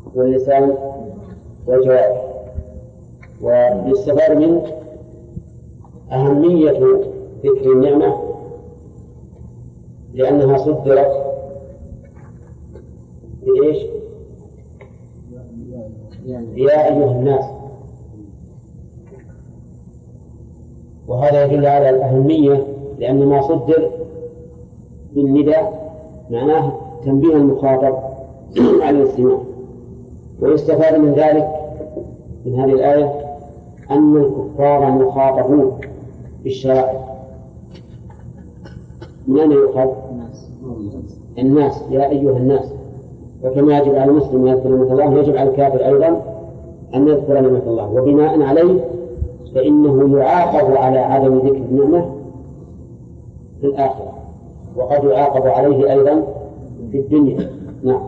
واللسان والجوارح. ويستفاد منه أهمية ذكر النعمة لأنها صدرت بإيش؟ يا أيها الناس، وهذا يدل على الأهمية لأن ما صدر بالنداء معناه تنبيه المخاطب على الاستماع. ويستفاد من ذلك من هذه الآية أن الكفار مخاطبون بالشرائع. من أين يؤخذ؟ الناس، يا أيها الناس. وكما يجب على المسلم أن يذكر نعمة الله يجب على الكافر أيضا أن يذكر نعمة الله، وبناء عليه فإنه يعاقب على عدم ذكر النعمة في الآخرة، وقد يعاقب عليه أيضا في الدنيا. نعم.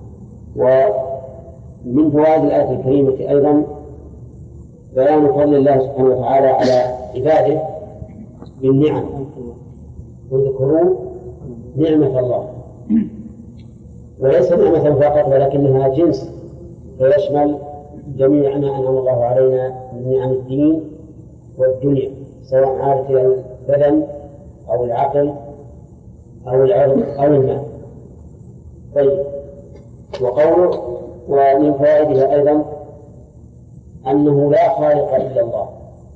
ومن فوائد الآية الكريمة أيضا بيان فضل الله سبحانه وتعالى على عباده بالنعم، واذكروا نعمة الله، وليس نعمة فقط ولكنها جنس فيشمل جميع ما أنعم الله علينا من نعم الدين والدنيا، سواء عادت إلى البدن أو العقل أو العرض أو المال. طيب، وقوله ومن فوائدها أيضا أنه لا خالق إلا الله،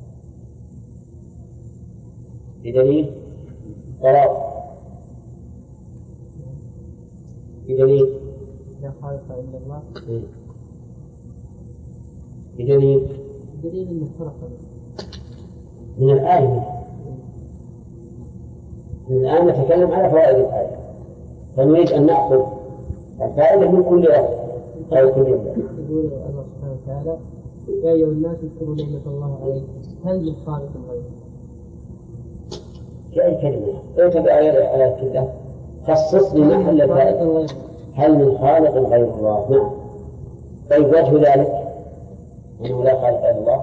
بدليل قرار، بدليل لا خالق إلا الله، بدليل أنه خلق من الآية. من الآن نتكلم على فوائد الآية، فنريد أن نأخذ الفائدة من كل آية أو كل يوم. يقول الله سبحانه وتعالى يا أيها الناس اذكروا نعمة الله عليكم هل من خالق غيره؟ في أي كلمة اتبع آيات كلها خصص لي محل الفائدة. هل من خالق غير الله؟ نعم. طيب، وجه ذلك أنه لا خالق إلا الله.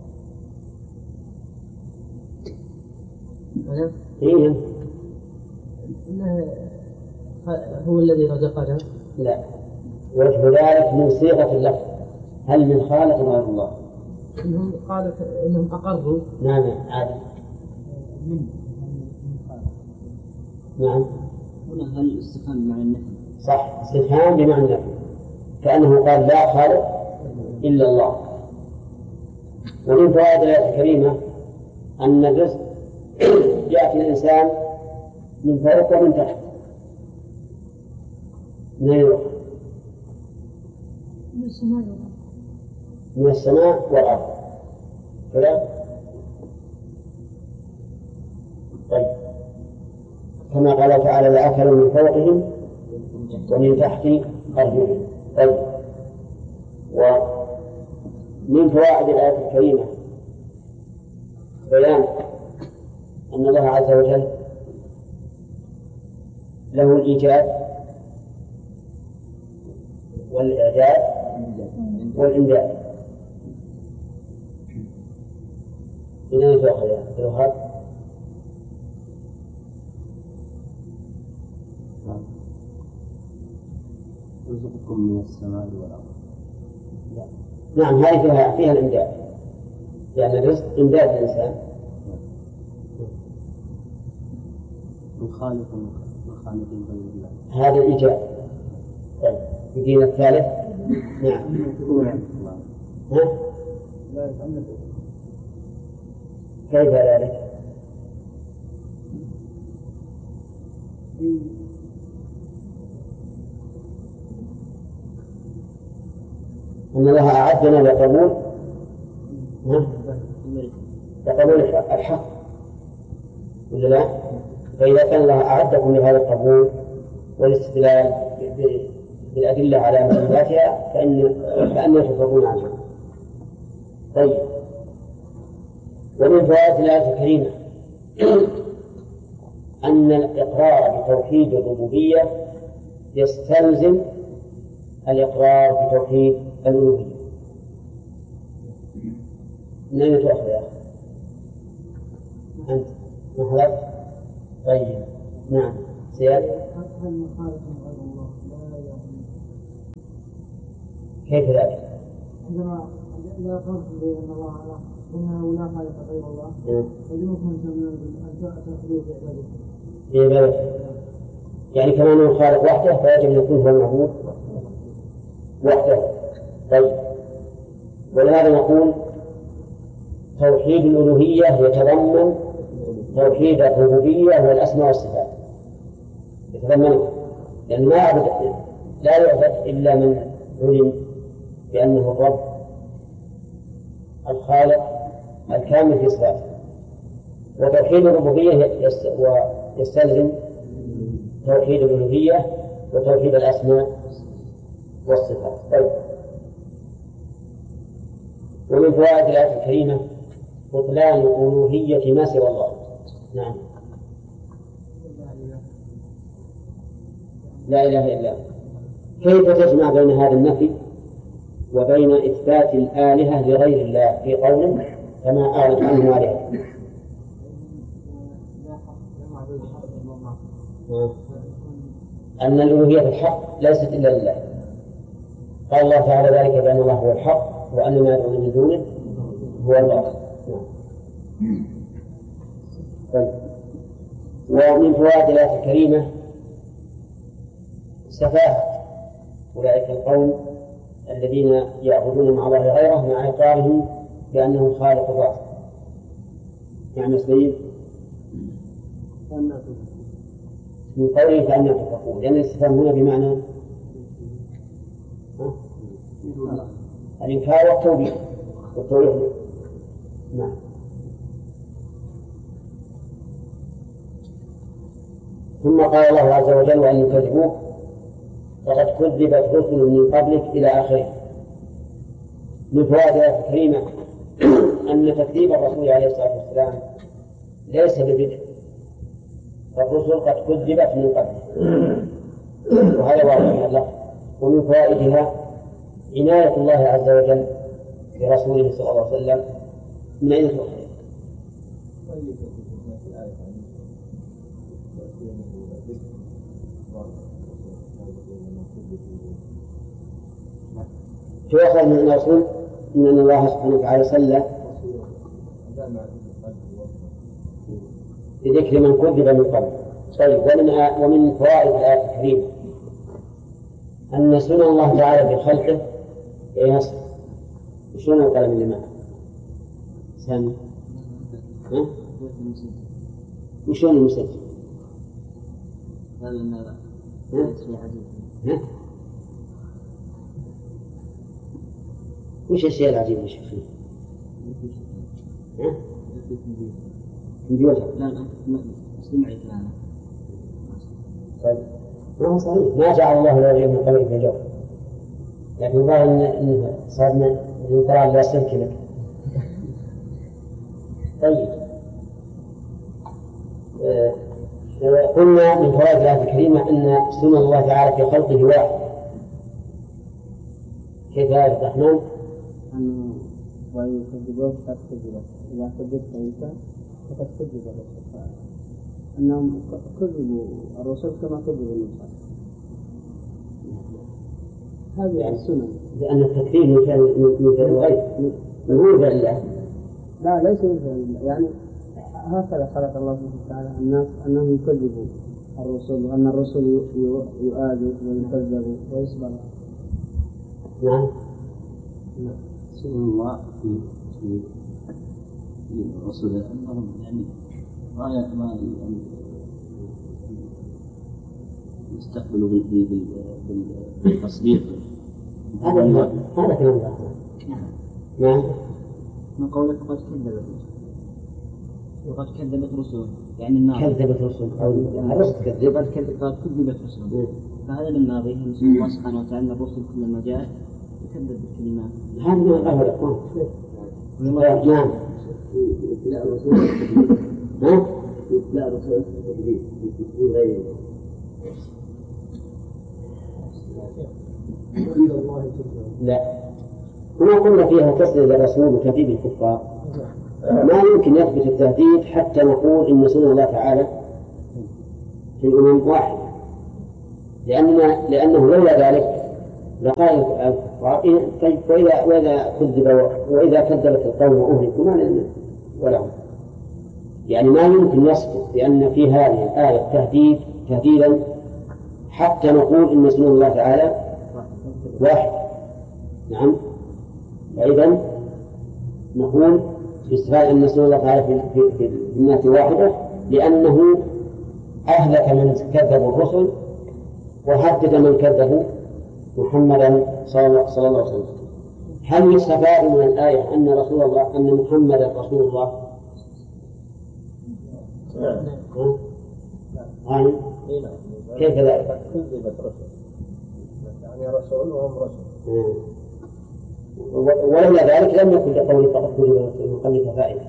إيه؟ إنه هو الذي رزقنا. لا، وجه ذلك من صيغة اللفظ، هل من خالق غير الله؟ إنهم قالوا إنهم أقروا. نعم عادي. نعم. هنا هل استفهام بمعنى النفي؟ صح، استفهام بمعنى النفي، كأنه قال لا خالق إلا الله. ومن فوائد الآية الكريمة أن الرزق يأتي الإنسان من فوق ومن تحت. من السماء والأرض كذا. طيب، كما قال تعالى لأكلوا من فوقهم ومن تحت أرجلهم. طيب، ومن فوائد الآية الكريمة بيان أن الله عز وجل له الإيجاد والإعداد والإمداد. من أين تأخذ يا أخي؟ يرزقكم من السماء والأرض. نعم، هذه فيها الإمداد، يعني الرزق إمداد الإنسان. من خالق غير الله، هذا الإيجاد. طيب، الدين الثالث. نعم. ها؟ كيف ذلك؟ أن الله أعدنا لقبول الحق ولا لا؟ فإذا كان الله أعدكم لهذا القبول والاستدلال بالأدلة على مسؤولاتها فأننا تفرقون عنها. طيب، ومن فوائد الآية الكريمة أن الإقرار بتوحيد الربوبية يستلزم الإقرار بتوحيد الألوهية. من أين تؤخذ يا أخي؟ أنت محلت؟ طيب، نعم. كيف ذلك؟ عندما إذا قلت بأن الله إنه لا خالق غير الله يجب أن تأخذوا في عبادته. يعني كما أنه خالق وحده فيجب أن يكون هو المعبود وحده. طيب، ولهذا نقول توحيد الألوهية يتضمن توحيد الربوبية والأسماء والصفات، يتضمنه، لأن ما لا يعبد إلا من علم بأنه الرب الخالق الكامل في صفاته. وتوحيد الربوبية يستلزم توحيد الألوهية وتوحيد الأسماء والصفات. طيب، ومن فوائد الآية الكريمة بطلان ألوهية ما سوى الله. نعم، لا إله إلا هو. كيف تجمع بين هذا النفي وبين إثبات الآلهة لغير الله في قوله كما أعرض عنه آلهة؟ أن الألوهية الحق ليست إلا لله. قال الله تعالى ذلك بأن الله هو الحق وأن ما يدعون من دونه هو الباطل. طيب، ومن فوائد الآية الكريمة سفاهة أولئك القوم الذين يعبدون مع الله غيره مع إقرارهم بأنه خالق الرازق. نعم يا سيد، من قوله فأنا تتقون، لأن الاستفهام هنا بمعنى الإنكار والتوبيخ. نعم. ثم قال الله عز وجل وأن يكذبوك فقد كذبت رسل من قبلك إلى آخره. من فوائد الآية الكريمة أن تكذيب الرسول عليه الصلاة والسلام ليس ببدع، فالرسل قد كذبت من قبل، وهذا واضح من اللفظ. ومن فوائدها عناية الله عز وجل برسوله صلى الله عليه وسلم من أين تؤخذ؟ تؤخذ من الرسول إن الله سبحانه وتعالى صلى بذكر من كذب من قبل. طيب، ومن فوائد الآية الكريمة أن سنن الله تعالى بخلقه يصل. شنو القلم اللي معه؟ سامي؟ وشون المسجل؟ وش الشيء العجيب اللي شوفيه؟ كمبيوتر؟ لا استمع كلامه. طيب، ما هو صحيح، ما جعل الله له من قبل في الجو، لكن ظاهر إنه صار من القرآن لا سلك لك. طيب، قلنا من فوائد الآية الكريمة أن سنن الله تعالى في خلقه واحد. كيف يا عبد الرحمن؟ أنه ويكذبون قد كذبت، إذا كذبت أنت فقد كذب الرسل، أنهم كذبوا الرسل كما كذبوا المرسل. هذه يعني السنن، لأن التكذيب من فعل الغيب من فعل الله. لا، ليس من فعل الله، يعني هكذا خلق الله سبحانه وتعالى الناس أنهم يكذبوا الرسل، وأن الرسل يؤادوا ويكذبوا ويصبروا. نعم. سنن الله في الرسل أنهم يعني ما يستقبلوا بالتصديق. هذا كلام الله. نعم. من قولك قد كذبت وقد كذبت رسل، يعني النار كذبت رسل أو الرسل قد كذبت رسل، فهذا الماضي نسأل الله سبحانه وتعالى الرسل كلما جاء يكذب بالكلمات. هذا من الله الأقوام. نعم. ابتلاء الرسول ابتلاء الرسول في غيره. لا، هنا قلنا فيها تسلية الرسول وتهديد الكفار، ما يمكن يثبت التهديد حتى نقول إن سنن الله تعالى في الأمم واحد، لأنه لولا ذلك لقال الكفار طيب وإذا كذبت القوم أهلكوا ما لنا ولهم. يعني ما يمكن يصدق لأن في هذه الآية تهديدا حتى نقول إن اسم الله تعالى واحد. نعم. فإذا نقول باستفاد أن اسم الله تعالى في الناس واحدة لأنه أهلك من كذبوا الرسل وهدد من كذبوا محمدا صلى الله عليه وسلم. هل يستفاد من الآية أن محمدا رسول الله؟ كيف ذلك؟ يعني رسول وهم رسول. ولولا ذلك لم يكن لقوله فقد كذب من قبل فائدة.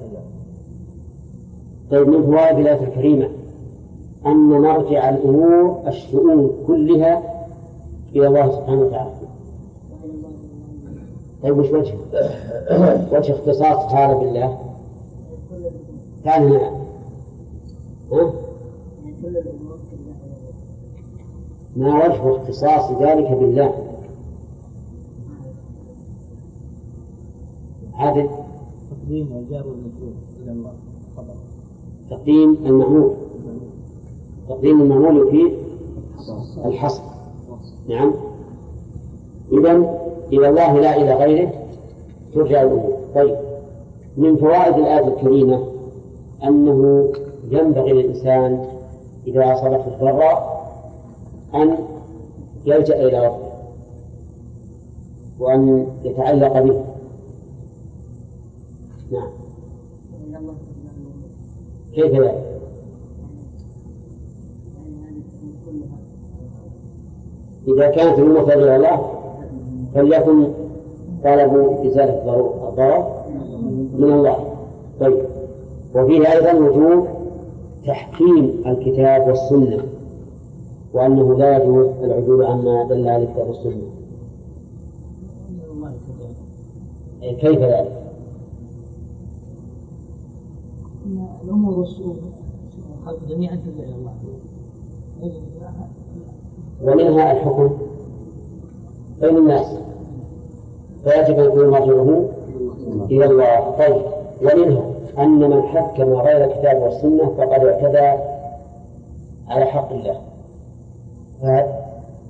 طيب من فوائد الآية الكريمة أن مرجع الأمور الشؤون كلها إلى الله سبحانه وتعالى. طيب وش وجه اختصاص هذا بالله؟ تعالى ما وجه اختصاص ذلك بالله؟ عادل تقديم الجار والمجرور إلى الله خبر. تقديم المعمول يفيد الحصر. نعم. إذن إلى الله لا إلى غيره ترجع الأمور. طيب من فوائد الآية الكريمة أنه ينبغي للإنسان إذا أصابته الضراء أن يلجأ إلى ربه وأن يتعلق به. نعم. كيف ذلك؟ إذا كانت الأمور ترجع الله فليكن طلب إزالة الضرر من الله. طيب وفيه أيضا وجوب تحكيم الكتاب والسنة وأنه لا يجوز العدول عما دل على الكتاب والسنة. كيف ذلك؟ الأمور والشؤون خلق جميعا ترجع إلى الله. ومنها الحكم بين الناس فيجب أن يكون مرجعه إلى الله. طيب ومنها أن من حكم غير الكتاب والسنة فقد اعتدى على حق الله. هنا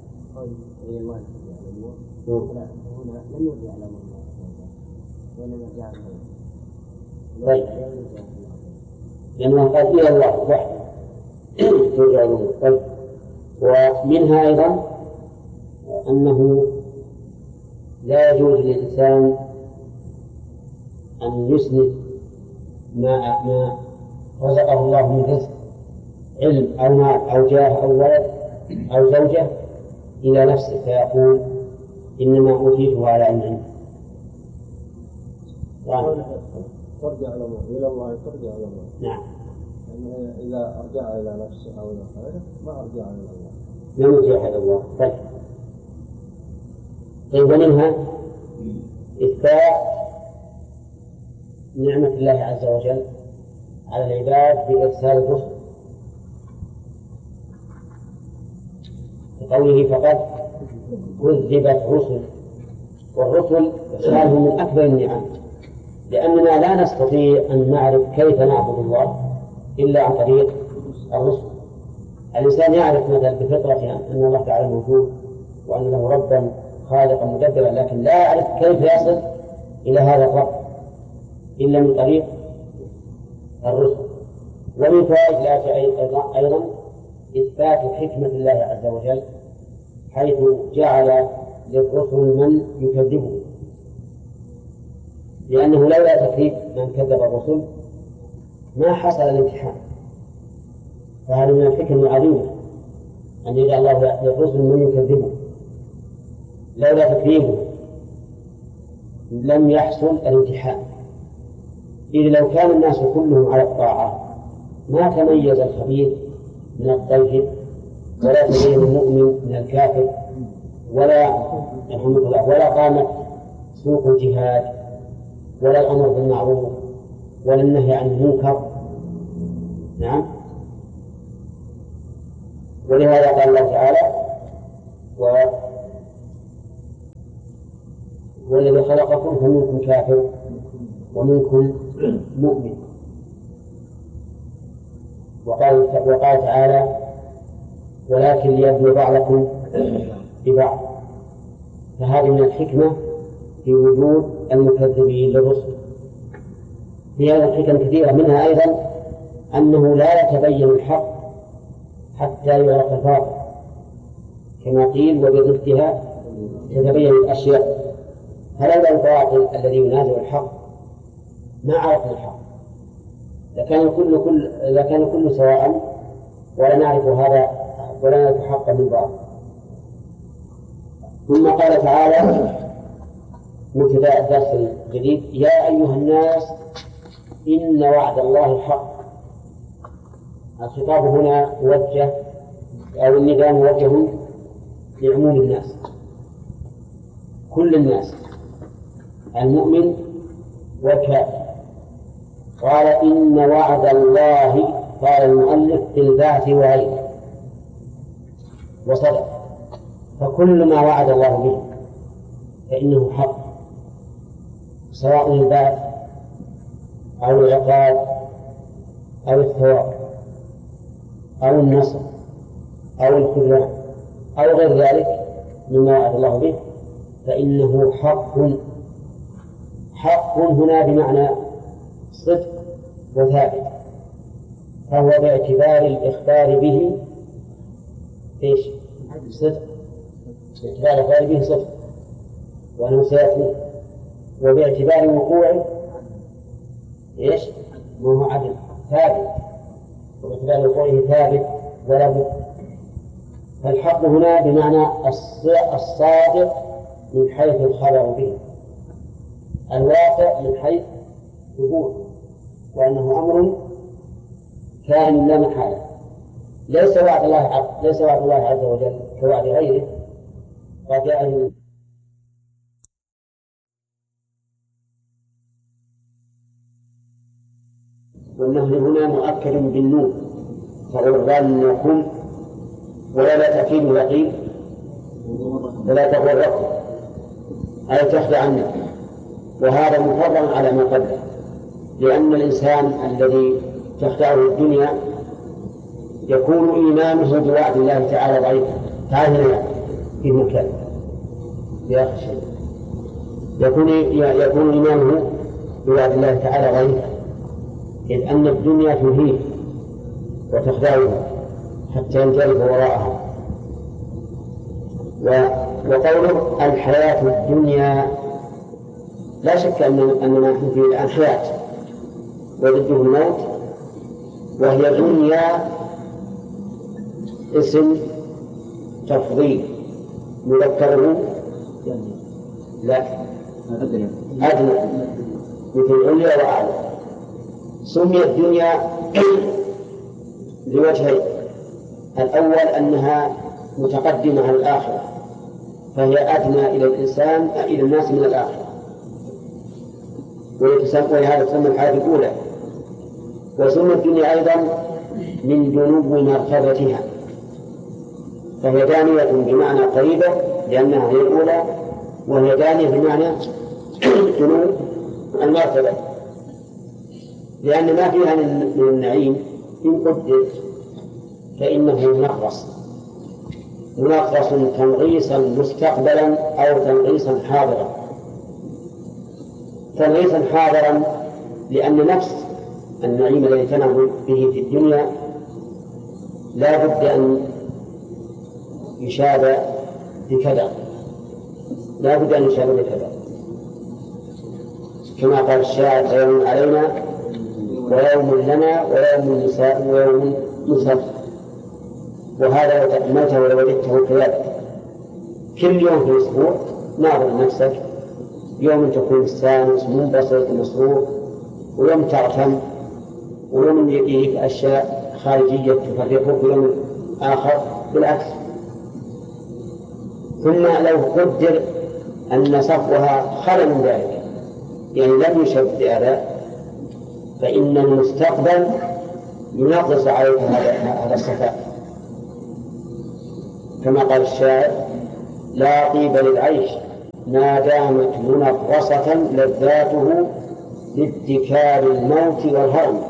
لم يرجع على الله ولم يرجع طيب لأنه قال إلى الله وحده ترجع الأمور. طيب ومنها أيضا أنه لا يجوز للإنسان أن يسند ما رزقه الله من رزق علم أو مال أو جاه أو ولد أو زوجة إلى نفسه فيقول إنما أوتيته على علم. ترجع الأمور إلى الله ترجع إلى الله. نعم. يعني إذا أرجع إلى نفسه أو إلى غيره ما أرجع إلى الله. لا يرجع إلى الله. طيب ومنها إثبات نعمة الله عز وجل على العباد بإرسال الرسل بقوله فقد كذبت رسل. والرسل إرسالهم من أكبر النعم لأننا لا نستطيع أن نعرف كيف نعبد الله إلا عن طريق الرسل. الإنسان يعرف مثلا بفطرته أن الله تعالى موجود وأن له ربا خالقا مدبرا لكن لا يعرف كيف يصل إلى هذا الرب إلا من طريق الرسل. ومن فوائد الآية أيضا إثبات حكمة الله عز وجل حيث جعل للرسل من يكذبه لأنه لولا تكذيب من كذب الرسل ما حصل الامتحان. فهذا من الحكم العظيمة أن يجعل الله للرسل من يكذبه. لولا تكذيبه لم يحصل الامتحان. إذ لو كان الناس كلهم على الطاعة ما تميز الخبيث من الطيب ولا تميز المؤمن من الكافر ولا قامت سوق الجهاد ولا الأمر بالمعروف ولا النهي عن المنكر. نعم. ولهذا قال الله تعالى هو الذي خلقكم فمنكم كافر ومنكم مؤمن. وقال تعالى ولكن ليبلو بعضكم ببعض. فهذه من الحكمة في وجود المكذبين للرسل. في هذا الحكم كثيرة، منها أيضا أنه لا يتبين الحق حتى يعرف الباطل، كما قيل وبضدها تتبين الأشياء. هذا الباطل الذي ينازع الحق ما عرفنا الحق، لكان كل سواء ولا نعرف هذا ولا نعرف حقا من بعض. ثم قال تعالى مبتدأ الدرس الجديد يا أيها الناس إن وعد الله حق. الخطاب هنا موجه أو النداء موجه لعموم الناس، كل الناس، المؤمن والكافر. قال إن وعد الله، قال المؤلف في البعث وغيره، وصدق. فكل ما وعد الله به فإنه حق، سواء البعث أو العقاب أو الثواب أو النصر أو الخذلان أو غير ذلك مما وعد الله به فإنه حق. حق هنا بمعنى صدق وثابت، فهو باعتبار الإخبار به إيش؟ صدق، باعتبار الإخبار به صدق وأنه سيكون، وباعتبار وقوعه إيش؟ ما هو عدل ثابت، وباعتبار وقوعه ثابت ولا بد. فالحق هنا بمعنى الصادق من حيث الخبر به، الواقع من حيث ثبوت، وأنه أمر كائن لا محالة. ليس وعد الله عز وجل كوعد غيره قد جاء. والنهي هنا مؤكد بالنون، فغرنكم ولا تأكيد يقين ولا تغركم أي تخدعنكم، وهذا مفرغ على ما قبله، لأن الإنسان الذي تخدعه الدنيا يكون إيمانه بوعد الله تعالى ضعيفا. تعالى في مكان يا أخي شيء، يكون إيمانه بوعد الله تعالى ضعيفا، إذ أن الدنيا تهين وتخدعه حتى ينجرف وراءها. وقوله الحياة الدنيا، لا شك أننا نحن في الآن حياة وضده الموت، وهي دنيا اسم تفضيل مذكره لا أدنى مثل عليا وأعلى. سميت الدنيا لوجهين: الأول أنها متقدمة على الآخرة، فهي أدنى إلى الناس من الآخرة، ولهذا تسمى الحياة الأولى. وسمى الدنيا أيضا من جنوب مرتبتها، فهي دانية بمعنى قريبة لأنها هي الأولى، وهي دانية بمعنى جنوب المرتبة، لأن ما فيها من النعيم إن قدر فإنه منغص تنغيصا مستقبلا أو تنغيصا حاضرا. تنغيصا حاضرا لأن نفس النعيم الذي تنعم به في الدنيا لا بد أن يشاب بكذا، كما قال الشاعر: يوم علينا ويوم لنا ويوم نساء ويوم نسر. وهذا لو تأملته ولو وجدته كذلك كل يوم في الأسبوع ناظر نفسك، يوم تكون مستانس منبسط مسرور، ويوم تعتم، ويوم يجيك أشياء خارجية تفرقك، ويوم آخر بالعكس. ثم لو قدر أن صفوها خلا من ذلك، يعني لم يشب بأداء، فإن المستقبل ينقص عليك هذا الصفاء، كما قال الشاعر: لا طيب للعيش ما دامت منغصة لذاته لاتكال الموت والهرم.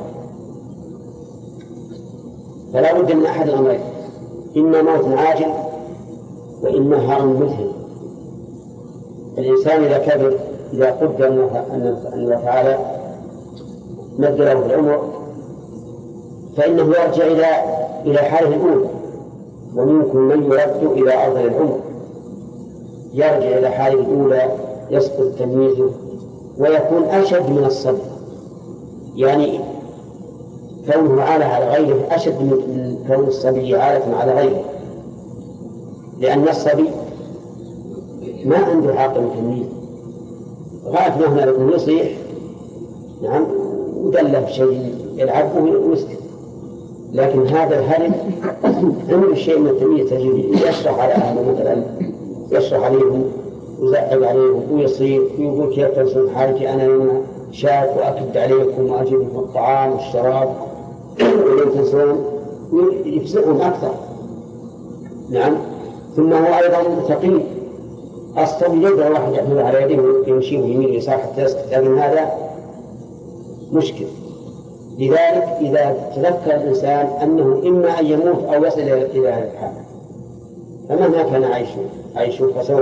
فلا بد من أحد الأمرين، إما موت عاجل وإما هرم مذهل. الإنسان إذا كبر، إذا قدر أن الله تعالى مد له في العمر، فإنه يرجع إلى حاله الأولى. ومنكم من يرد إلى أرض العمر، يرجع إلى حاله الأولى، يسقط تمييزه ويكون أشد من الصبي. يعني كونه عالة على غيره أشد من كون الصبي عالة على غيره، لأن الصبي ما عنده عقل وتمييز، غاية ما هنا لكم يصيح نعم ودله بشيء يلعبه ويسكت. لكن هذا الهرم عنده شيء من التمييز، يشرح على أهله مثلا، يشرح عليهم ويزعق عليهم ويصير ويقول كيف تنسون حالتي، أنا لما شاف وأكد عليكم وأجيبكم الطعام والشراب ولم تنسون، يفزعهم أكثر. نعم. ثم هو أيضا ثقيل، الصبي يقدر واحد يحمل على يده ويمشيه يمين يسار حتى يسكت، لكن هذا مشكل. لذلك إذا تذكر الإنسان أنه إما أن يموت أو يصل إلى هذه الحالة، فمهما كان عيشه فسوف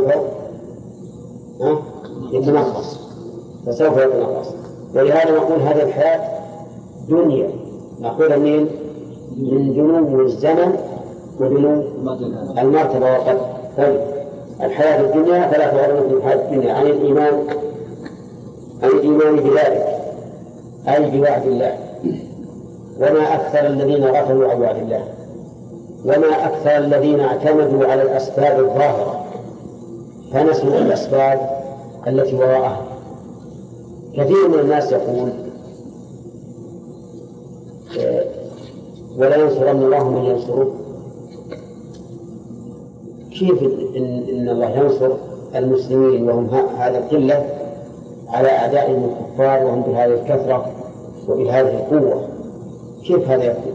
يتنقص، ولهذا نقول هذه الحياة دنيا مأخوذة من دنو الزمن ودنو المرتبة والقدر. طيب الحياة الدنيا فلا تغرنكم الحياة الدنيا عن الإيمان بذلك، أي بوعد الله. وما أكثر الذين غفلوا عن وعد الله، وما أكثر الذين اعتمدوا على الأسباب الظاهرة فنسوا الأسباب التي وراءها. كثير من الناس يقول ولا ينصرن الله من ينصره. كيف إن الله ينصر المسلمين وهم هذا القلة على أعدائهم الكفار وهم بهذه الكثرة وبهذه القوة؟ كيف هذا يكون؟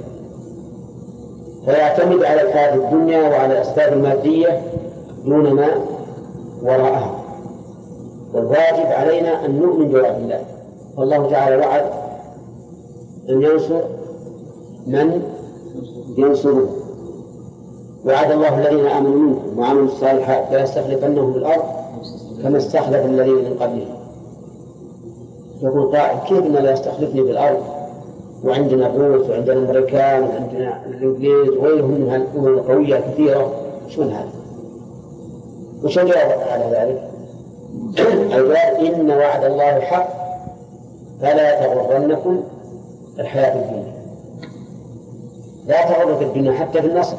فيعتمد على الحياة الدنيا وعلى الأسباب المادية دون ما وراءها. والواجب علينا أن نؤمن بوعد الله. فالله تعالى وعد أن ينصر من ينصره. وعد الله الذين آمنوا منكم وعملوا الصالحات ليستخلفنهم في الأرض كما استخلف الذين من قبلهم. يقول قائل كيف إن لا يستخلفني في الأرض وعندنا الروس وعندنا الأمريكان وعندنا الإنجليز وغيرهم من الأمم القوية كثيرة، شو هذا؟ وش الجواب على ذلك؟ الجواب إن وعد الله حق فلا تغرنكم الحياة الدنيا. لا تغرك الدنيا حتى في النصر.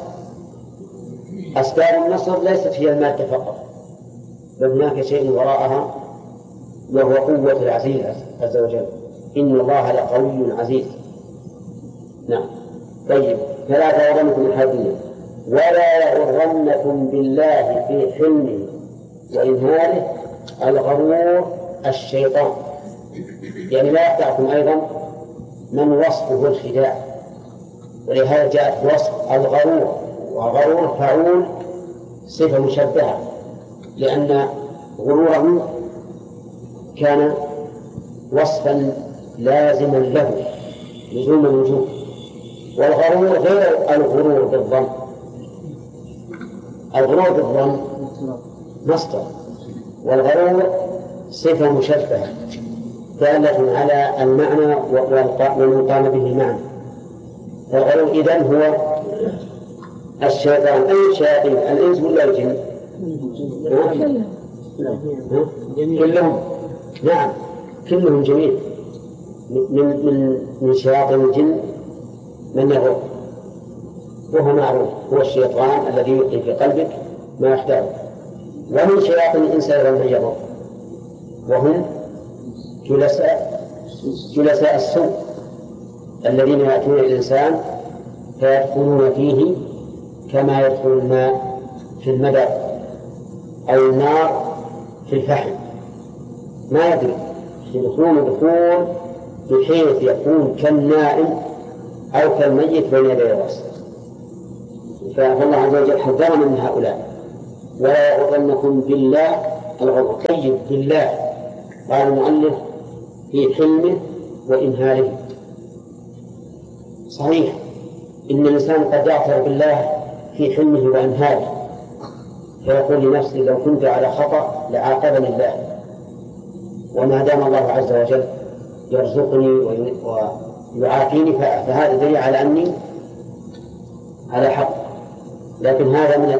أسباب النصر ليست هي المادة فقط، بل هناك شيء وراءها وهو قوة العزيز عز وجل. إن الله لقوي عزيز. نعم. طيب فلا تغرنكم الحياة الدنيا ولا يغرنكم بالله في حلمه وإمهاله الغرور الشيطان. يعني لا يخدعكم أيضا من وصفه الخداع، ولهذا جاءت وصف الغرور، وغرور فعول صفة مشبهة، لأن غروره كان وصفا لازما له لزوم الوجود، والغرور غير الغرور بالظن. الغرور بالظن مصدر، والغرور صفة مشبهة دالة على المعنى والمقام به معنى. فالغرور إذن هو الشيطان. أي الشياطين؟ الإنس ولا الجن؟ كلهم. نعم كلهم جميع. من شياطين الجن من يغر، وهو معروف، هو الشيطان الذي يلقي في قلبك ما يخدعك. ومن شياطين الإنس أيضا من يغر، وهم جلساء السوء الذين يأتون الإنسان فيدخلون فيه كما يدخل الماء في المدر أو النار في الفحم، ما يدري، يدخلون دخول بحيث يكون كالنائم أو كالميت بين يدي رأسه. فالله عز وجل حذرنا من هؤلاء. ولا يغرنكم بالله الغرور. كيف بالله قال المؤلف في حلمه وإمهاله. صحيح إن الإنسان قد يغتر بالله في حلمه وإمهاله، فيقول لنفسه لو كنت على خطأ لعاقبني الله، وما دام الله عز وجل يرزقني ويعافيني فهذا دليل على أني على حق. لكن هذا من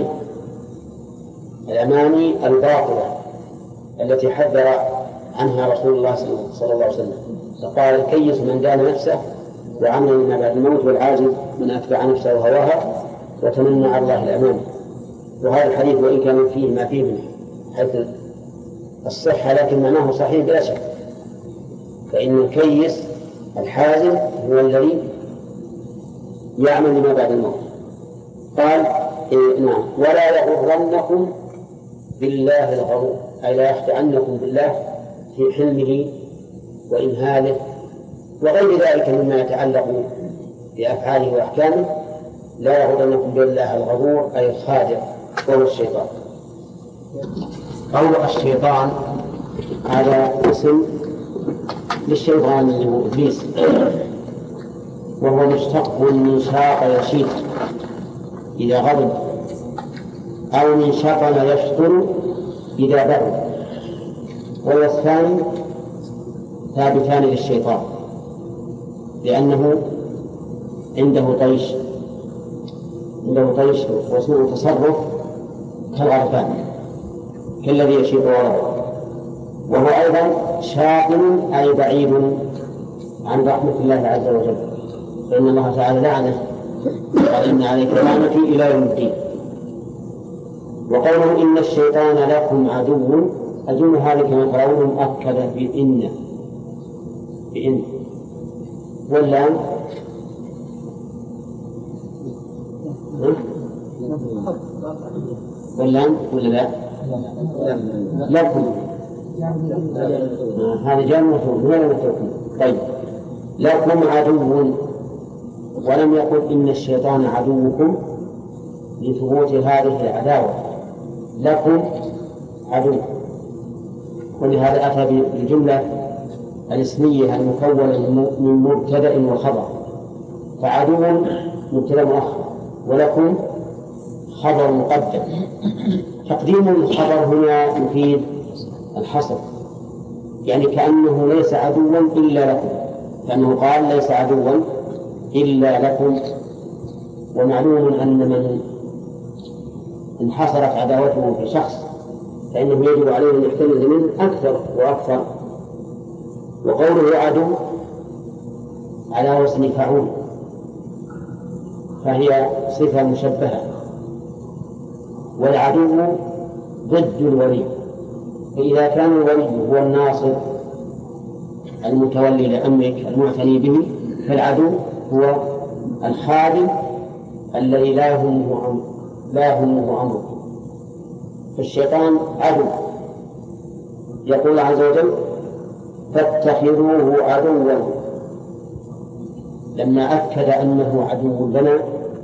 الأماني الباطلة التي حذر عنها رسول الله صلى الله عليه وسلم، فقال الكيس من دان نفسه وعمل لما بعد الموت، والعاجز من أتبع نفسه وهواها وتمنى على الله الأمان. وهذا الحديث وإن كان فيه ما فيه من حيث الصحة لكن معناه صحيح بلا شك. فإن الكيس الحازم هو الذي يعمل لما بعد الموت. قال نعم ولا يغرنكم بالله الغرور، أي لا يخدعنكم بالله في حلمه وإمهاله وغير ذلك مما يتعلق بأفعاله وأحكامه. لا يغرنكم بالله الغرور أي الخادع وهو الشيطان. قول الشيطان هذا اسم للشيطان اللي هو إبليس، وهو مشتق من شاق يشيط إذا غضب، أو من شطن يشطن إذا برد. والوصفان ثابتان للشيطان لأنه عنده طيش وسوء تصرف كالغرفان كالذي يشيط غضبه. وهو أيضا شاطن أي بعيد عن رحمة الله عز وجل، فإن الله تعالى لعنه قال إن عليك لعنتي إلى يوم الدين. وقوله إن الشيطان لكم عدو، أظن هذا كما ترون مؤكد بإن واللام ولا لا لكم هذا جاء مفهوم. طيب لكم عدو، ولم يقل إن الشيطان عدوكم لثبوت هذه العداوة، لكم عدو. ولهذا أتى بالجملة الاسمية المكونة من مبتدأ وخبر، فعدو مبتدأ مؤخر ولكم خبر مقدم. تقديم الخبر هنا يفيد الحصر، يعني كأنه ليس عدوا إلا لكم، كأنه قال ليس عدوا إلا لكم. ومعلوم أن من انحصرت عداوته في شخص فإنه يجب عليه أن يحتمل منه أكثر وأكثر. وقوله عدو على وزن فعول، فهي صفة مشبهة، والعدو ضد الولي. فإذا كان الولي هو الناصر المتولي لأمرك المعتني به، فالعدو هو الخادم الذي لا يهمه أمرك. فالشيطان عدو. يقول عز وجل فاتخذوه عدوا، لما أكد أنه عدو لنا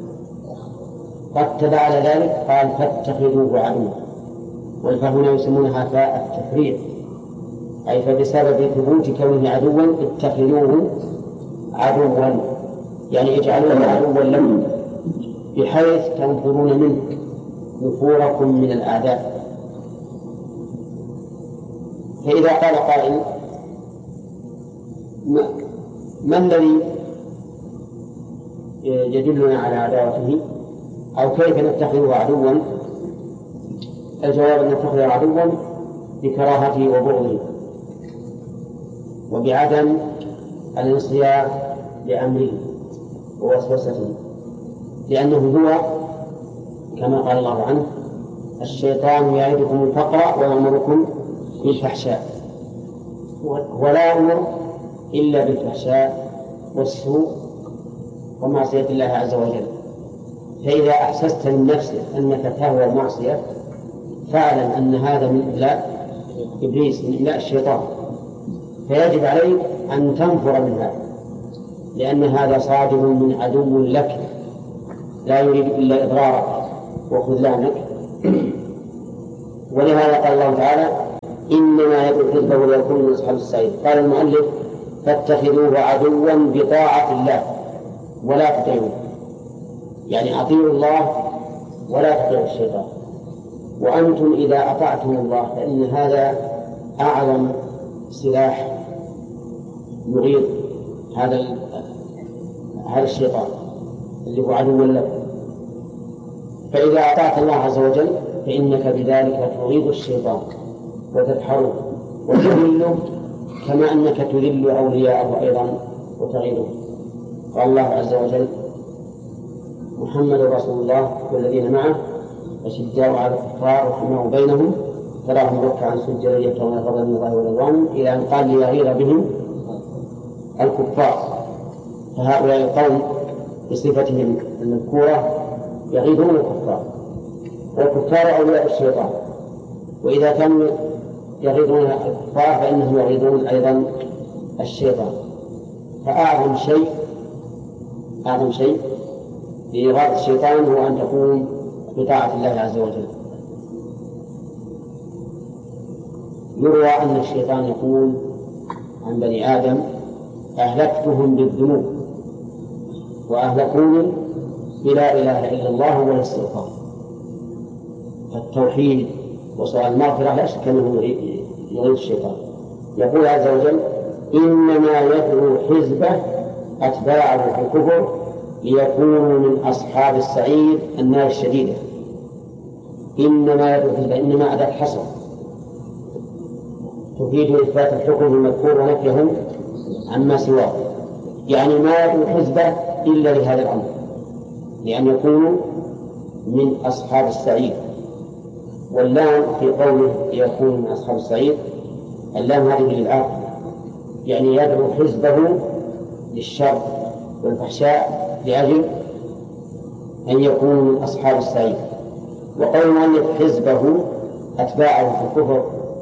رتب على ذلك قال فاتخذوه عدوا، والفهنا يسمونها فاء التفريع، أي فبسبب ثبوت كونه عدوا اتخذوه عدوا، يعني اجعلوه عدوا لكم بحيث تنفرون منه نفوركم من الأعداء. فإذا قال قائل ما الذي يدلنا على عداوته أو كيف نتخذه عدوا؟ الجواب أن نتخذه عدوا بكراهته وبغضه وبعدم الانصياع لأمره ووسوسته، لأنه هو كما قال الله عنه الشيطان يعدكم الفقر ويأمركم بالفحشاء، ولا أمر إلا بالفحشاء والسوء ومعصية الله عز وجل. فإذا أحسست من نفسك أنك تهوى المعصية فاعلم أن هذا من إملاء إبليس، من إملاء الشيطان، فيجب عليك أن تنفر من هذا، لأن هذا صادر من عدو لك لا يريد إلا إضرارك وخذلانك. ولهذا قال الله تعالى إنما يدعو حزبه ليكون من أصحاب السعير. قال المؤلف فاتخذوه عدوا بطاعة الله ولا تطيعوه، يعني أطيعوا الله ولا تطيعوا الشيطان. وأنتم إذا أطعتم الله فإن هذا أعظم سلاح يغيظ هذا الشيطان اللي هو عدو لكم. فإذا أطعت الله عز وجل فإنك بذلك تغيظ الشيطان وتدحره وتذله كما أنك تذل أولياءه أيضا وتغيظه. قال الله عز وجل محمد رسول الله والذين معه أشداء على الكفار رحماء بينهم تراهم ركعا سجدا يبتغون فضلا من الله ورضوانه إلى أن قال ليغيظ بهم الكفار. فهؤلاء القوم بصفتهم المذكورة يغيظون الكفار، والكفار أولياء الشيطان، وإذا كانوا يغيظون الكفار فإنهم يغيظون أيضا الشيطان. فأعظم شيء لإغاظة الشيطان هو أن تقوم بطاعة الله عز وجل. يروى أن الشيطان يقول عن بني آدم أهلكتهم بالذنوب وأهلكوني بلا إله إلا الله والاستغفار. فالتوحيد وسؤال المغفرة لا شك أنه يغيظ الشيطان. يقول عز وجل إنما يدعو حزبه أتباعه في الكفر ليكونوا من أصحاب السعير النار الشديدة. إنما يدعو حزبه، إنما أداة حصر تفيد إثبات الحكم المذكور ونفيه عما سواه، يعني ما يدعو حزبه إلا لهذا الأمر، لأن يكونوا من أصحاب السعير. واللام في قوله يكون من أصحاب السعير اللام هذه للعاقل، يعني يدعو حزبه للشر والفحشاء لأجل أن يكونوا من أصحاب السعير. وقول المؤلف حزبه أتباعه في الكفر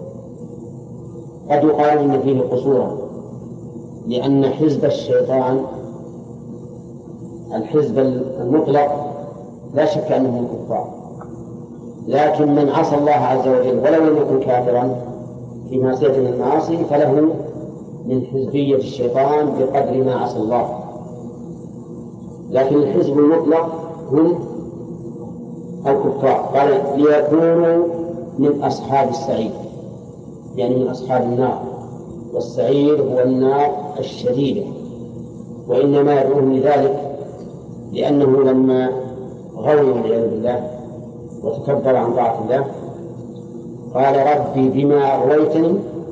قد يقال إن فيه قصورا، لأن حزب الشيطان الحزب المطلق لا شك أنه الكفار، لكن من عصى الله عز وجل ولو لم يكن كافرا في معصية من المعاصي فله من حزبية الشيطان بقدر ما عصى الله. لكن الحزب المطلق هم الكفار. قال ليكونوا من أصحاب السعير، يعني من أصحاب النار، والسعير هو النار الشديدة. وإنما يدعوهم لذلك لأنه لما غوي والعياذ بالله وتكبر عن طاعة الله قال ربي بما أغويتني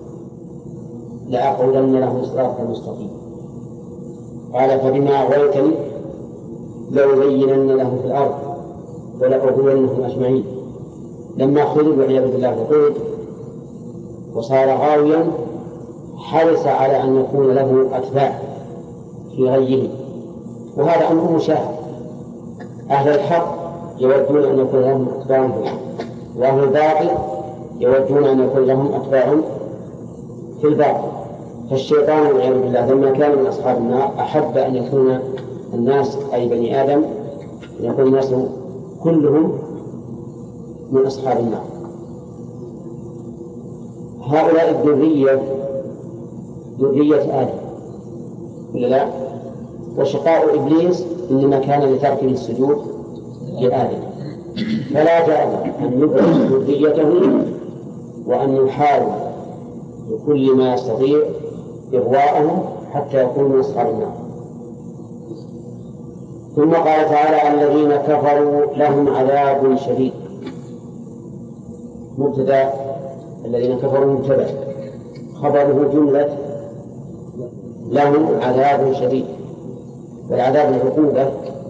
لأقعدن لهم صراطك المستقيم. قال فبما أغويتني لأزينن لهم في الأرض ولأغوينهم أجمعين. لما خذوا والعياذ بالله وقود وصار غاويا حرص على أن يكون له أتباع في غيه، وهذا أمر مشاهد. أهل الحق يودون أن يكون لهم أتباع، وأهل الباطل يودون أن يكون لهم أتباع في الباطل. فالشيطان والعياذ بالله لما كان من أصحاب النار أحب أن يكون الناس أي بني آدم أن يكون الناس كلهم من أصحاب النار. هؤلاء الذرية ذرية آدم ولا لا؟ وشقاء إبليس إنما كان لترك السجود لآدم، فلا جرم أن يبرز ذريته وأن يحاول بكل ما يستطيع إغواءهم حتى يكونوا من أصحاب النار. ثم قال تعالى الذين كفروا لهم عذاب شديد. مبتدأ الذين كفروا مبتدأ، خبره جملة لهم عذاب شديد، والعذاب العقوبة،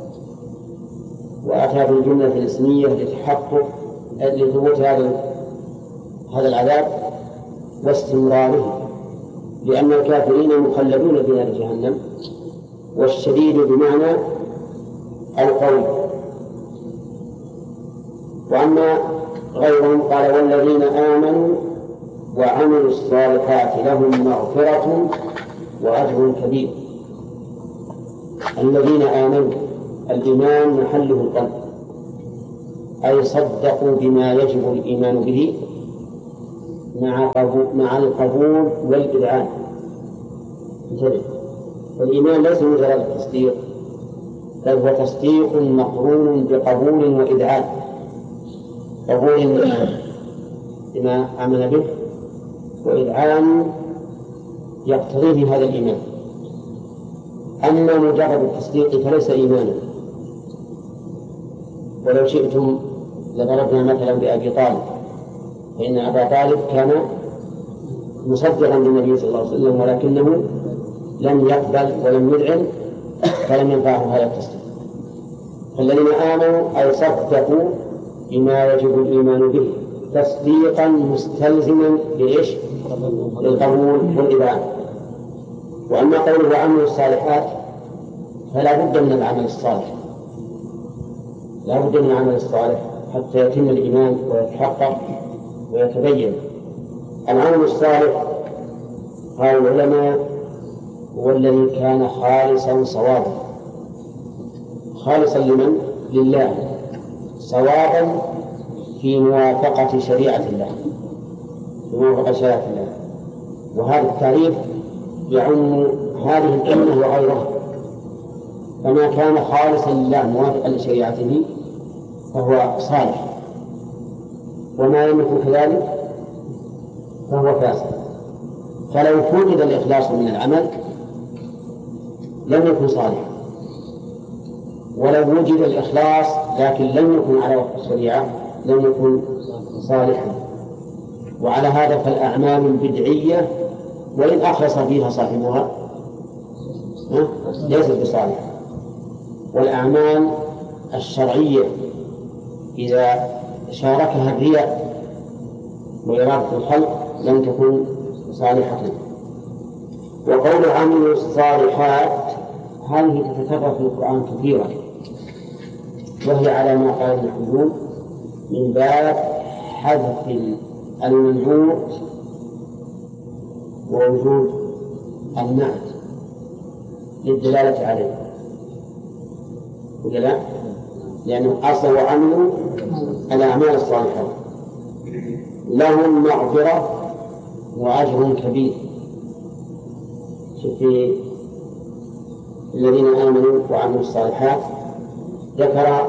وأتى بالجملة الاسمية لتحقق لثبوت هذا العذاب واستمراره، لأن الكافرين مخلدون في نار جهنم. والشديد بمعنى القوي. وأما غيرهم قال والذين آمنوا وعملوا الصالحات لهم مغفرة وأجر كبير. الذين آمنوا، الإيمان محله القلب، أي صدقوا بما يجب الإيمان به مع القبول والإذعان. الإيمان ليس مجرد التصديق، بل هو تصديق مقرون بقبول وإذعان. قبول بما آمن به، وإذعان يقتضيه هذا الإيمان. أما مجرد التصديق فليس إيمانا. ولو شئتم لضربنا مثلا بأبي طالب، فإن أبا طالب كان مصدقا للنبي صلى الله عليه وسلم، ولكنه لم يقبل ولم يذعن، فلم ينفعه هذا التصديق. فالذين آمنوا أي صدقوا بما يجب الإيمان به تصديقا مستلزما لإيش؟ للقبول والإذعان. وأما قوله وعملوا الصالحات فلا بد من العمل الصالح، لا بد من العمل الصالح حتى يتم الإيمان ويتحقق ويتبين. العمل الصالح قال العلماء هو الذي كان خالصا صوابا. خالصا لمن؟ لله، صوابا في موافقة شريعة الله، في موافقة شريعة الله. وهذا التعريف يعم هذه الأمة وغيرها، فما كان خالصا لله موافقا لشريعته فهو صالح، وما لم يكن كذلك فهو فاسد. فلو فقد الإخلاص من العمل لم يكن صالحا، ولو وجد الإخلاص لكن لم يكن على وفق الشريعة لم يكن صالحا. وعلى هذا فالأعمال البدعية وإن أخلص فيها صاحبها ليست بصالحة، والأعمال الشرعية إذا شاركها الرياء وإرادة الخلق لم تكن صالحة. وقول عملوا الصالحات هذه تتكرر في القرآن كثيرا، وهي على ما قال النحويون من باب حذف المنعوت ووجود النعت للدلالة عليه، ولا؟ لأنه أصل وعملوا الأعمال الصالحة لهم مغفرة وأجر كبير. في الذين آمنوا وعملوا الصالحات ذكر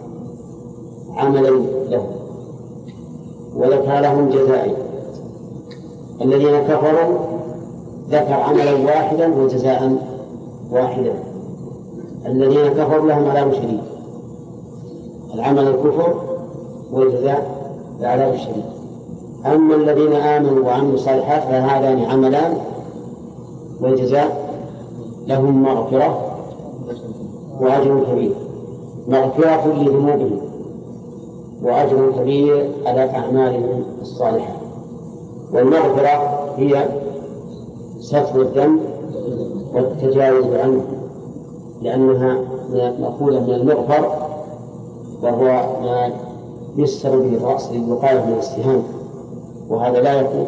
عملا لهم وذكر لهم جزاء. الذين كفروا ذكر عملا واحدا وجزاء واحدا. الذين كفروا لهم عذاب شديد، العمل الكفر والجزاء العذاب الشديد. أما الذين آمنوا وعملوا الصالحات فهذان عملان والجزاء لهم مغفرة وأجر كبير، مغفرة لذنوبهم وأجر كبير على أعمالهم الصالحة. والمغفرة هي ستر الذنب والتجاوز عنه، لأنها مأخوذة من المغفر وهو ما يستر به الرأس للوقاية من السهام، وهذا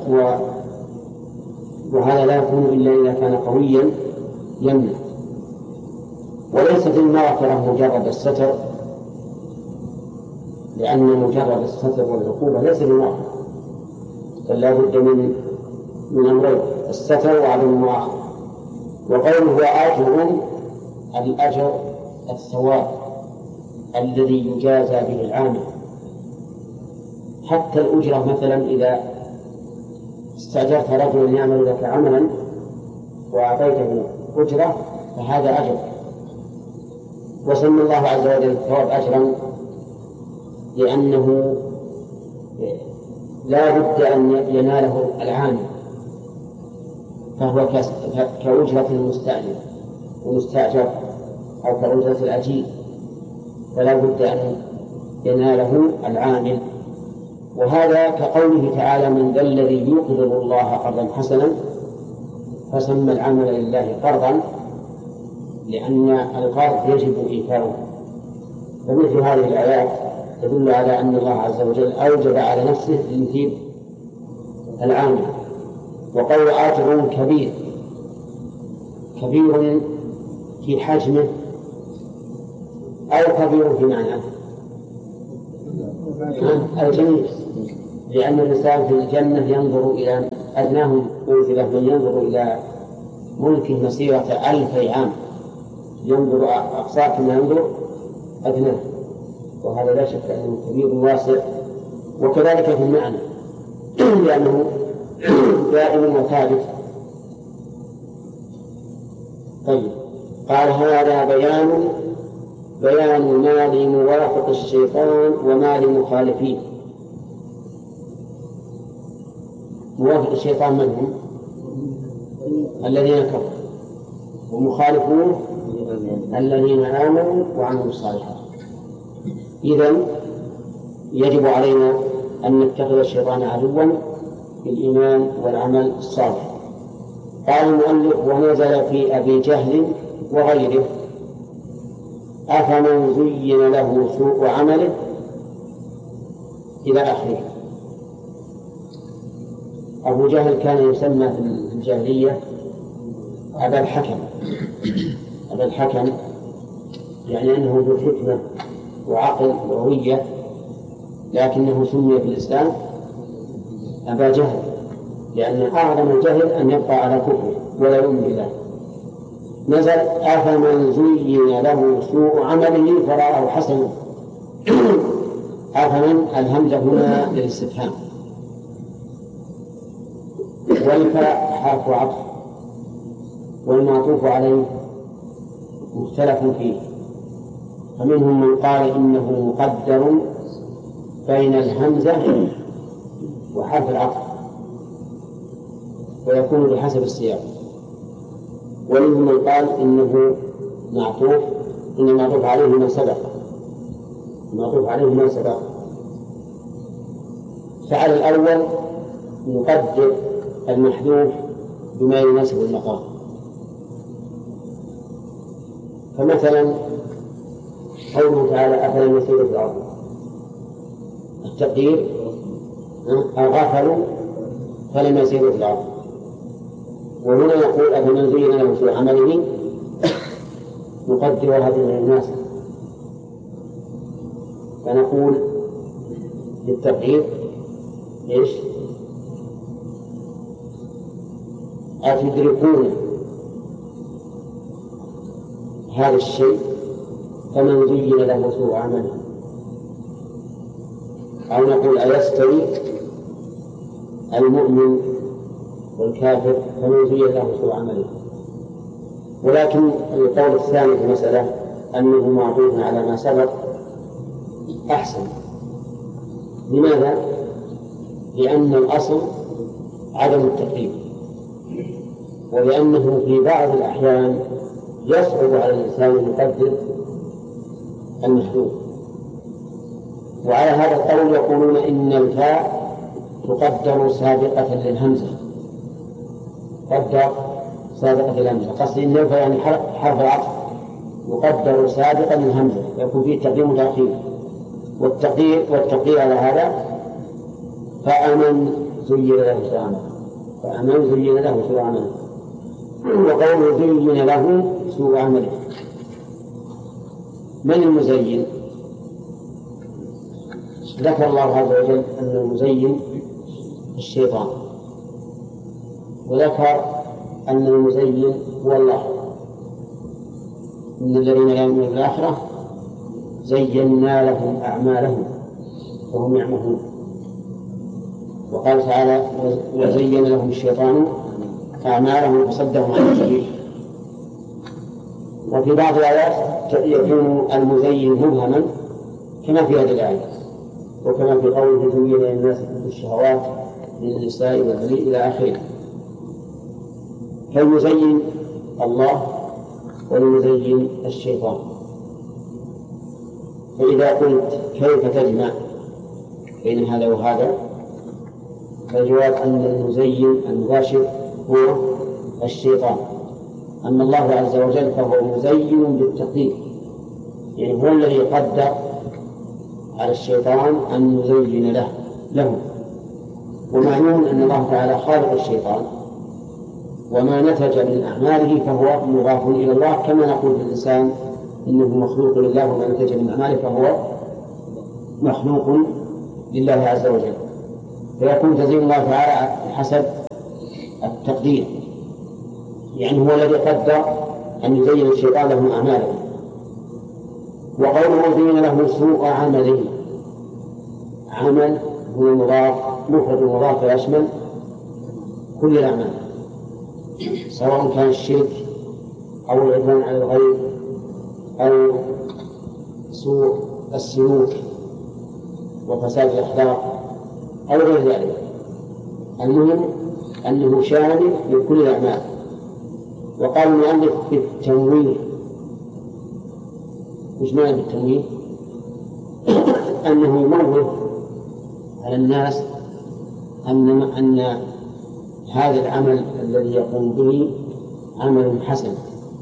لا يكون إلا إذا كان قويا يمنع. وليست المغفرة مجرد الستر، لأن مجرد الستر والعقوبة ليس بمغفرة، بل لا بد من أمرين: الستر وعدم المؤاخذة. وقوله أجر الأجر الثواب الذي يجازى به العامل. حتى الأجرة مثلا إذا استأجرت رجلا يعمل لك عملا وأعطيته أجرة فهذا أجر، وسمى الله عز وجل الثواب أجرا لأنه لا بد أن يناله العامل، فهو كأجرة المستأجر ومستأجر أو كأجرة الأجير، فلا بد أن يناله العامل. وهذا كقوله تعالى: من ذا الذي يقرض الله قرضا حسنا، فسمى العمل لله قرضا لأن القرض يجب إيفاؤه. فمثل هذه الآيات تدل على أن الله عز وجل أوجب على نفسه يثيب العامل. وقول أجر كبير، كبير في حجمه أو كبير في معناه الجميع، لأن الإنسان في الجنة ينظر إلى أدناه منزلة من ينظر إلى ملكه مسيرة 1000 عام، ينظر أقصاه كما ينظر أدناه، وهذا لا شك أنه كبير واسع. وكذلك في المعنى لأنه دائم وثابت. طيب، قال هذا بيان ما لموافق الشيطان وما لمخالفيه. موافق الشيطان من هم؟ الذين كفروا، ومخالفوه الذين آمنوا وعملوا الصالحات. إذن يجب علينا أن نتخذ الشيطان عدوا بالإيمان والعمل الصالح. قال المؤلف ونزل في أبي جهل وغيره أفمن زين له سوء عمله إلى آخره. أبو جهل كان يسمى في الجاهلية أبا الحكم، يعني أنه ذو حكمة وعقل وروية، لكنه سمي في الإسلام أبا جهل، لأن أعظم الجهل أن يبقى على كفره ولا يؤمن بالله. نزل أفمن زين له سوء عمله فرآه حسنا. أفمن الهمزة هنا للاستفهام، والفاء حرف عطف، والمعطوف عليه مختلف فيه، فمنهم من قال إنه مقدر بين الهمزة وحرف العطف ويكون بحسب السياق، ومنهم من قال إنه معطوف عليه ما سبق. فعلى الأول نقدر المحذوف بما يناسب المقام. فمثلا قوله تعالى أفلم يسيروا في الأرض، التقدير غفلوا فلم يسيروا في الأرض. وهنا يقول أفمن زين له سوء عمله، نقدر هذه من الناس، فنقول للتقدير إيش؟ أتدركون هذا الشيء فمن زين له سوء عمله، أو نقول أيستوي المؤمن والكافر فمن زين له سوء عمله. ولكن القول الثاني في المسألة أنه معطوف على ما سبق أحسن. لماذا؟ لأن الأصل عدم التقدير، ولأنه في بعض الأحيان يصعب على الإنسان أن يقدر المحذوف. وعلى هذا القول يقولون إن الفاء تقدر سابقة للهمزة، قدر سابقة للهمزة، قصدي إن الفاء يعني حرف العطف يقدر سابقا للهمزة، يكون فيه تقديم وتأخير. والتقدير على هذا فأمن زين له سوء عمله، وقوله زين له سوء عمله. من المزين؟ ذكر الله عز وجل أن المزين الشيطان، وذكر أن المزين هو الله. إن الذين لا يؤمنون بالآخرة زينا لهم أعمالهم وهم يعمهون. وقال تعالى وزين لهم الشيطان أعمالهم فصدهم عن السبيل. وفي بعض الآيات يكون المزين مبهما كما في هذه الآية، وكما في قوله زين للناس بالشهوات من النساء والبنين إلى آخره. فالمزين الله والمزين الشيطان. فإذا قلت كيف تجمع بين هذا وهذا، فالجواب أن المزين المباشر هو الشيطان، أما الله عز وجل فهو مزين بالتقدير، يعني هو الذي قدر على الشيطان أن يزين له. ومعلوم أن الله تعالى خالق الشيطان، وما نتج من أعماله فهو مضاف إلى الله، كما نقول للإنسان إنه مخلوق لله، وما نتج من أعماله فهو مخلوق لله عز وجل. فيكون تزيين الله تعالى حسب التقدير، يعني هو الذي قدر أن يزين الشيطان لهم أعمالهم. وقوله زين له سوء عمله، عمل هو مضاف، مفرد مضاف يشمل كل الأعمال، سواء كان الشرك أو العدوان على الغير أو سوء السلوك وفساد الأخلاق أو غير ذلك. المهم أنه شامل لكل الأعمال. وقال المؤلف بالتنويه. وش معنى بالتنويه؟ أنه ينوه على الناس أن هذا العمل الذي يقوم به عمل حسن،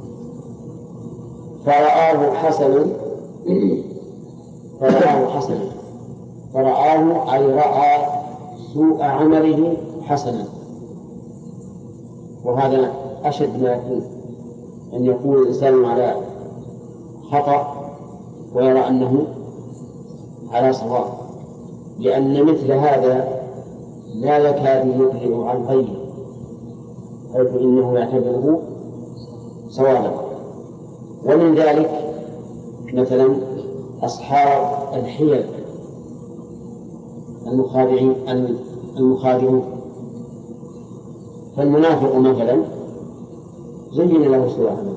فرآه حسنا فرآه أي رأى سوء عمله حسنا. وهذا أشد ما يكون، أن يكون الإنسان على خطأ ويرى أنه على صواب، لأن مثل هذا لا يكاد يبلغ عن غيره، حيث إنه يعتبره صوابا. ومن ذلك مثلا أصحاب الحيل المخادعون. فالمنافق مثلا زين له سوء عمله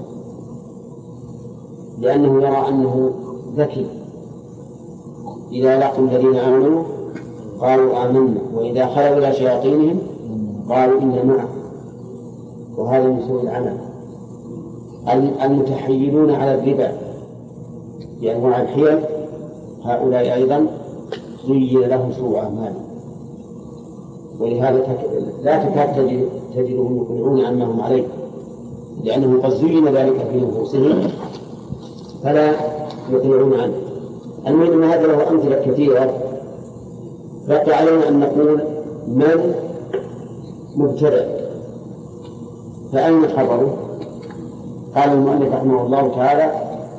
لأنه يرى أنه ذكي، إذا لقوا الذين آمنوا قالوا آمنا وإذا خلوا إلى شياطينهم قالوا إنا معكم، وهذا من سوء العمل. المتحيلون على الربا بأنواع الحيل هؤلاء أيضا زين لهم سوء أعمالهم، ولهذا لا تكاد تجدهم يقنعون عما هم عليه، لأنه قد زين ذلك في نفوسهم فلا يقنعون عنه. المهم أن هذا له أمثلة كثيرة. بقي علينا أن نقول من مبتدأ، فأين خبره؟ قال المؤلف رحمه الله تعالى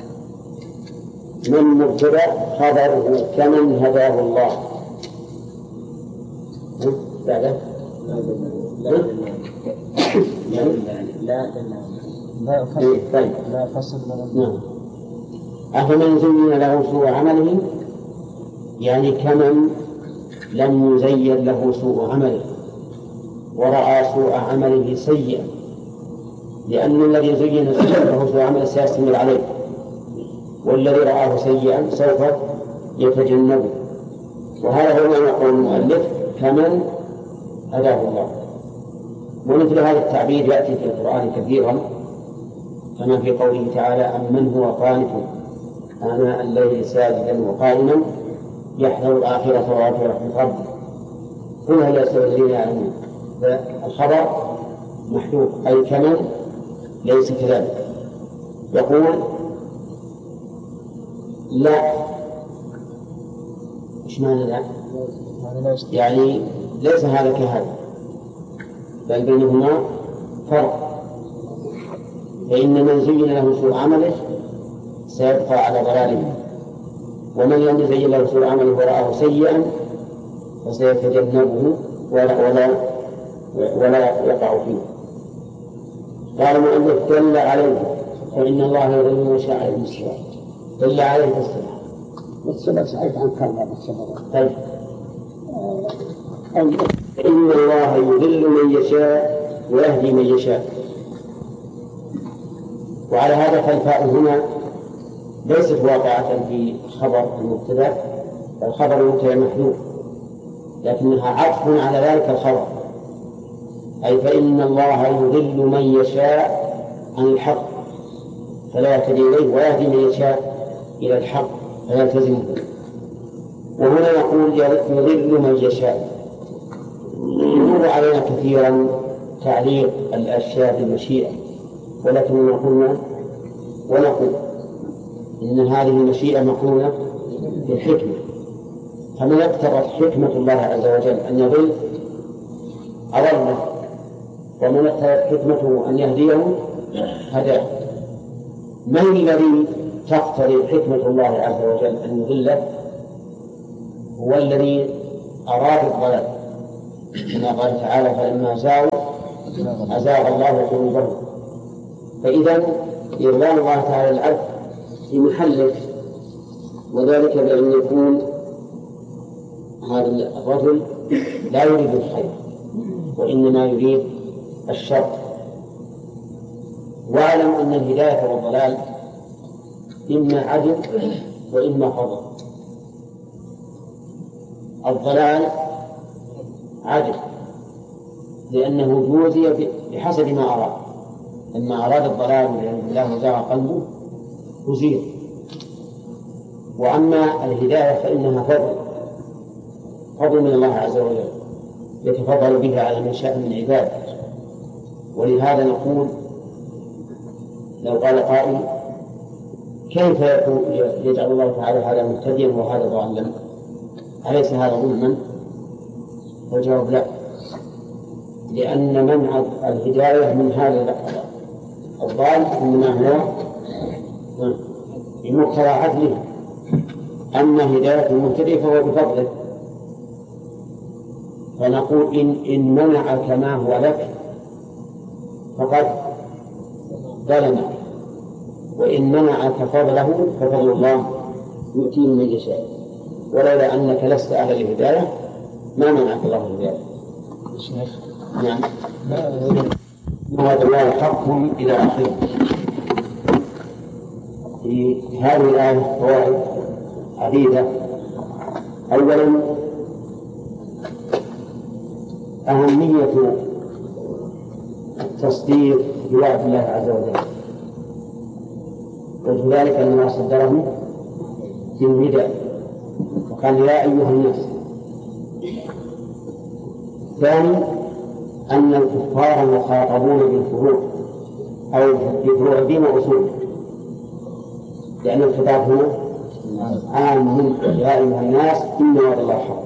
من مبتدأ خبره كمن هداه الله. بعده لا فصل. نعم. أفمن زين له سوء عمله، يعني كمن لم يزين له سوء عمله ورأى سوء عمله سيئا، لأن الذي زين له سوء عمله سيستمر عليه، والذي رآه سيئا سوف يتجنبه. وهذا هو ما يقول المؤلف كمن هداه الله. ومثل هذا التعبير يأتي في القرآن كثيرا، كما في قوله تعالى أمن هو قانت آناء الليل ساجدا وقائما يحذر الآخرة ويرجو رحمة ربه قل هل يستوي الذين يعلمون. الخبر محذوف أي كمن ليس كذلك. يقول لا، إيش معنى لا؟ يعني ليس هذا كهذا، بل بينهما فرق. فإن من زين له سوء عمله سيبقى على ضلاله، ومن لم يزين له سوء عمله ورآه سيئا فسيتجنبه ولا يقع فيه. قال المؤلف دل عليه فإن الله يضل من يشاء على المسلمين. دل عليه بالصلاة والسبب سألت عن كرم السبب. طيب فإن الله يضل من يشاء ويهدي من يشاء. وعلى هذا فالفاء هنا ليست واقعة في خبر المبتدأ، الخبر المبتدأ محذوف، لكنها عطف على ذلك الخبر، أي فإن الله يضل من يشاء عن الحق فلا يهتدي إليه ويهدي من يشاء إلى الحق فيلتزمه. وهنا يقول يضل من يشاء. يمر علينا كثيرا تعليق الأشياء بالمشيئة، ولكن ونقول إن هذه المشيئة مقرونة بالحكمة، فمن اقتضت حكمة الله عز وجل أن يضل أضله، ومن اقتضت حكمته أن يهديه هداه. من الذي تقتضي حكمة الله عز وجل أن يضله؟ هو الذي أراد الضلال كما قال تعالى فلما زاغوا أزاغ الله قلوبهم. فإذا إضلال الله تعالى العبد في محله، وذلك بأن يكون هذا الرجل لا يريد الخير وإنما يريد الشر. واعلم أن الهداية والضلال إما عدل وإما فضل. الضلال عدل لأنه جوزي بحسب ما أراد، لما أراد الضلال لأن الله زاغ قلبه أزيل. وأما الهداية فإنها فضل من الله عز وجل يتفضل به على من شاء من عباده. ولهذا نقول لو قال قائل كيف يجعل الله تعالى هذا مهتديا وهذا ضالا؟ أليس هذا ظلما؟ والجواب لا، لأن منع الهداية من هذا الضال إنما هو بمقتضى عدله. أما هداية المهتدي فهو بفضله. فنقول إن منعك ما هو لك فقد ظلمك، وإن منعك فضله ففضل الله يؤتيه من يشاء. ولولا أنك لست أهل الهداية ما منعك الله الهداية. نعم. هذا الله حق إلى آخره. في هذه الآية فوائد عديدة. أولا أهمية التصديق بوعد الله عز وجل، وذلك أنه صدره في النداء وقال يا أيها الناس. ثاني أن الكفار مخاطبون بالفروع أو بفروع الدين وأصوله، لأن الخطاب هنا عام يا أيها الناس إن وعد الله حق.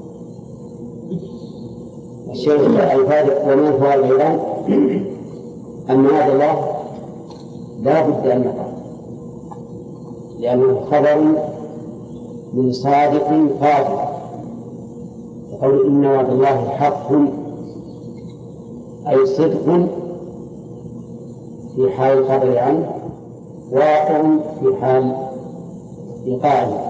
الشيء الفارق ومن الفوائد أيضا أن وعد الله لا بد أن يقع، لأنه خبر من صادق قادر، يقول إن وعد الله حق أي صدق في حال الخبر عنه، واقع في حال إيقاعه.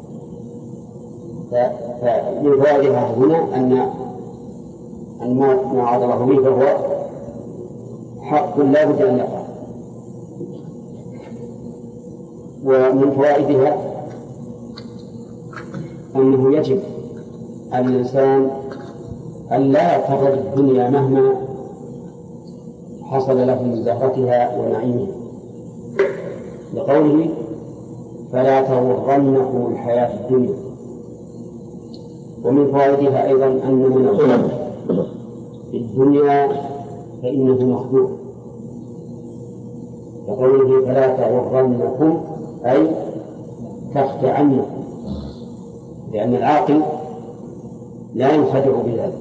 فمن فوائدها هنا أن ما وعد الله به فهو حق لا بد أن يقع. ومن فوائدها أنه يجب على الإنسان أن لا يغتر الدنيا مهما حصل له من زهرتها ونعيمها، لقوله فلا تغرنكم الحياة الدنيا. ومن فوائدها أيضا أن من الغنى في الدنيا فإنه مخدوع، لقوله فلا تغرنكم أي تخدعنكم، لأن العاقل لا ينخدع بذلك.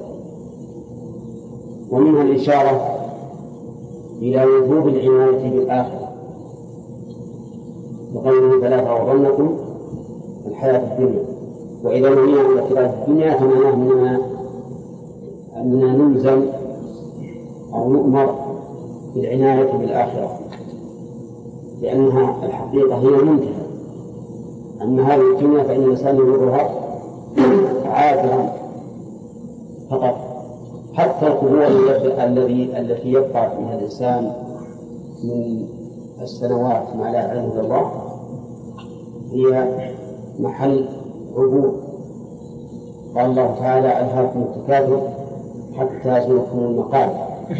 ومنها الإشارة إلى وجوب العناية بالآخرة، وقوله فلا تغرنكم الحياة الدنيا. وإذا نهينا عن الاعتراف بالدنيا فمعناه أننا نلزم أو نؤمر بالعناية بالآخرة، لأنها الحقيقة هي المنتهى. أما هذه الدنيا فإن الإنسان يمرها عابرا فقط. حتى القبور التي يبقى فيها الإنسان من السنوات ما لا يعلمه الله هي محل عبور. قال الله تعالى ألهاكم التكاثر حتى زرتم المقابر.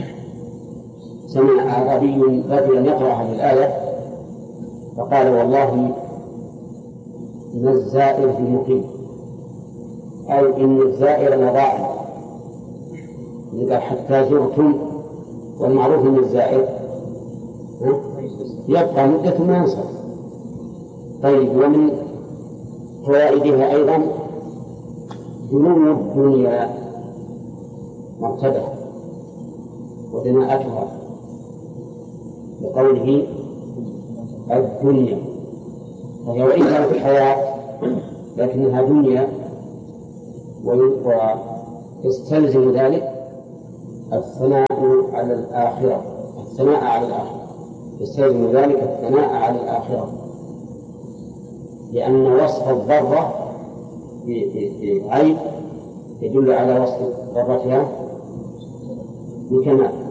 سمع أعرابي رجلا يقرأ هذه الآية فقال والله إن الزائر بمقيم، أي إن الزائر لضاع. إذا حتى زرتم، والمعروف أن الزائر يبقى مدة ما ينصرف. طيب، ومن فوائدها أيضا دنو الدنيا مرتبة ودناءتها، بقوله الدنيا، وهي وإن كانت الحياة لكنها دنيا يستلزم ذلك الثناء على الآخرة، يستلزم ذلك الثناء على الآخرة، لأن وصف الضرة بعيب يدل على وصف ضرتها بكمال.